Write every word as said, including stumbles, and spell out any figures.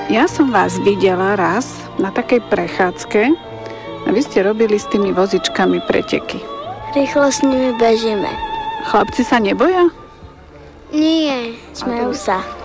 Ja som vás videla raz na takej prechádzke a vy ste robili s tými vozičkami preteky. Rýchlo s nimi bežíme. Chlapci sa neboja? Nie, smejú sa.